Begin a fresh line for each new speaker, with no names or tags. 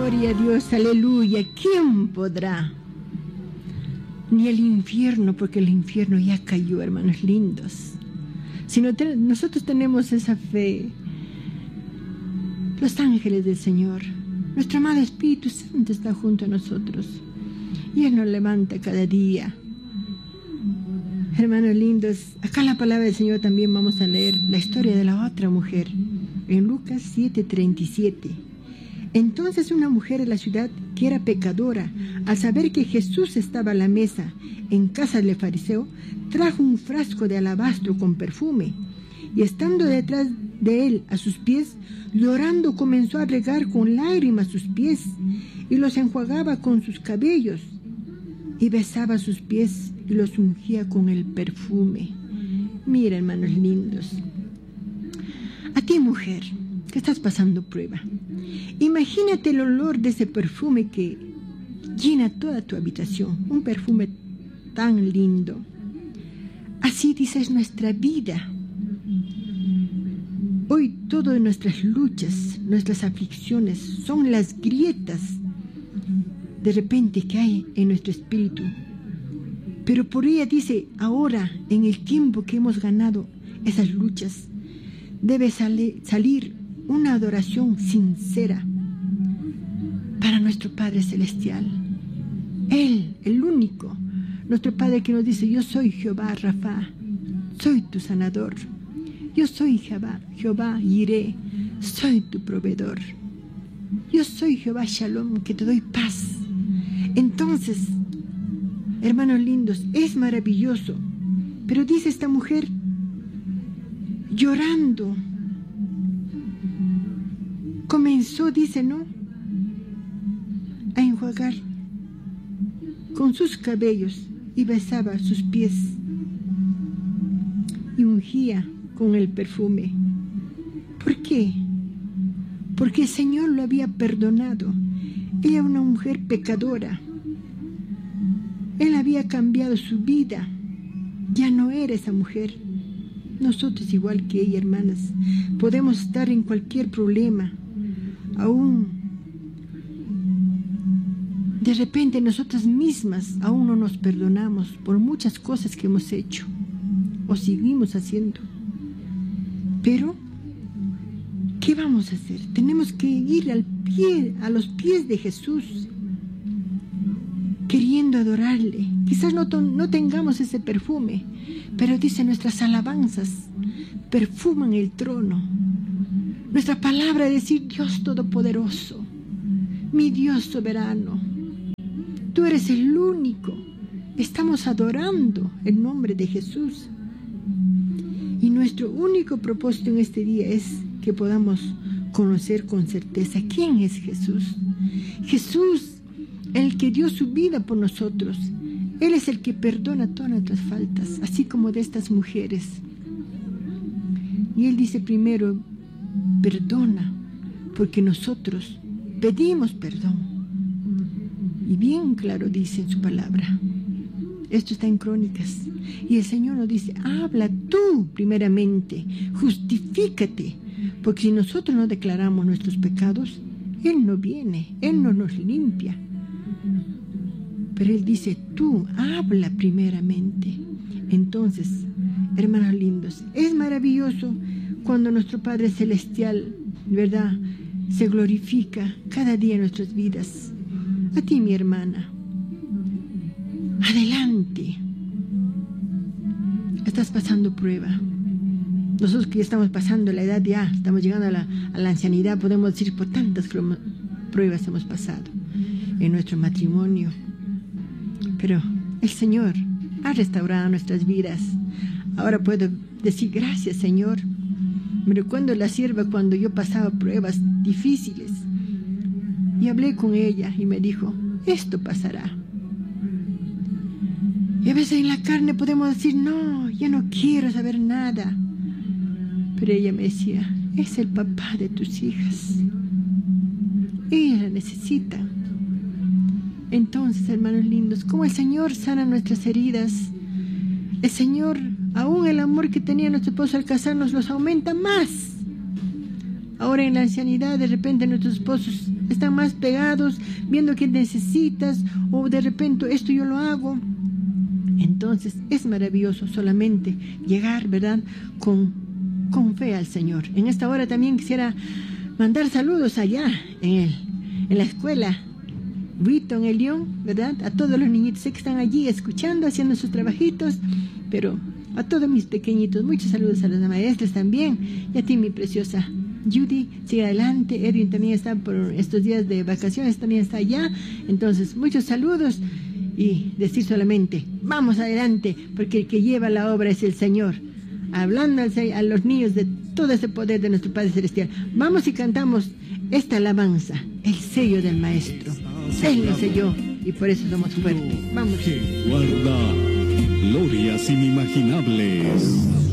Gloria a Dios, aleluya. ¿Quién podrá? Ni el infierno, porque el infierno ya cayó, hermanos lindos. Si nosotros tenemos esa fe, los ángeles del Señor, nuestro amado Espíritu Santo está junto a nosotros y Él nos levanta cada día. Hermanos lindos, acá en la palabra del Señor también vamos a leer la historia de la otra mujer en Lucas 7:37. Entonces una mujer de la ciudad, que era pecadora, al saber que Jesús estaba a la mesa en casa del fariseo, trajo un frasco de alabastro con perfume, y estando detrás de él a sus pies, llorando comenzó a regar con lágrimas sus pies, y los enjuagaba con sus cabellos, y besaba sus pies y los ungía con el perfume. Mira, hermanos lindos, a ti, mujer, que estás pasando prueba, imagínate el olor de ese perfume que llena toda tu habitación, un perfume tan lindo. Así dices nuestra vida. Hoy todas nuestras luchas, nuestras aflicciones son las grietas de repente que hay en nuestro espíritu. Pero por ella dice, ahora, en el tiempo que hemos ganado esas luchas, debe salir una adoración sincera para nuestro Padre Celestial. Él, el único, nuestro Padre que nos dice, yo soy Jehová Rafa, soy tu sanador. Yo soy Jehová Jireh, soy tu proveedor. Yo soy Jehová Shalom, que te doy paz. Entonces, hermanos lindos, es maravilloso. Pero dice esta mujer, llorando, comenzó, dice, ¿no?, a enjuagar con sus cabellos y besaba sus pies y ungía con el perfume. ¿Por qué? Porque el Señor lo había perdonado. Ella era una mujer pecadora. Él había cambiado su vida. Ya no era esa mujer. Nosotros, igual que ella, hermanas, podemos estar en cualquier problema. Aún de repente nosotras mismas aún no nos perdonamos por muchas cosas que hemos hecho o seguimos haciendo. Pero, ¿qué vamos a hacer? Tenemos que ir a los pies de Jesús, queriendo adorarle. Quizás no tengamos ese perfume, pero dice, nuestras alabanzas perfuman el trono. Nuestra palabra es decir, Dios Todopoderoso, mi Dios soberano, tú eres el único. Estamos adorando el nombre de Jesús. Y nuestro único propósito en este día es que podamos conocer con certeza quién es Jesús. Jesús, el que dio su vida por nosotros. Él es el que perdona todas nuestras faltas, así como de estas mujeres. Y Él dice primero, perdona, porque nosotros pedimos perdón. Y bien claro dice en su palabra. Esto está en Crónicas. Y el Señor nos dice, habla tú primeramente, justifícate, porque si nosotros no declaramos nuestros pecados, Él no viene, Él no nos limpia. Pero Él dice, tú habla primeramente. Entonces, hermanos lindos, es maravilloso cuando nuestro Padre Celestial, ¿verdad?, se glorifica cada día en nuestras vidas. A ti, mi hermana, adelante. Estás pasando prueba. Nosotros que ya estamos pasando la edad, ya estamos llegando a la ancianidad, podemos decir, por tantas pruebas hemos pasado en nuestro matrimonio. Pero el Señor ha restaurado nuestras vidas. Ahora puedo decir, gracias, Señor. Me recuerdo la sierva cuando yo pasaba pruebas difíciles. Y hablé con ella y me dijo, esto pasará. Y a veces en la carne podemos decir, no, ya no quiero saber nada. Pero ella me decía, es el papá de tus hijas. Ella la necesita. Entonces, hermanos lindos, como el Señor sana nuestras heridas, el Señor, aún el amor que tenía nuestro esposo al casarnos, los aumenta más. Ahora en la ancianidad, de repente nuestros esposos están más pegados, viendo qué necesitas, o de repente esto yo lo hago. Entonces es maravilloso solamente llegar, ¿verdad?, con fe al Señor. En esta hora también quisiera mandar saludos allá en la escuela Wheaton, en el León, ¿verdad? A todos los niñitos que están allí escuchando, haciendo sus trabajitos, pero a todos mis pequeñitos, muchos saludos a las maestras también, y a ti, mi preciosa Judy, sigue adelante. Edwin también está por estos días de vacaciones, también está allá. Entonces, muchos saludos y decir solamente, vamos adelante, porque el que lleva la obra es el Señor, hablando a los niños de todo ese poder de nuestro Padre Celestial. Vamos y cantamos esta alabanza, el sello del Maestro. Él lo selló y por eso somos fuertes. Vamos.
Que guarda glorias inimaginables.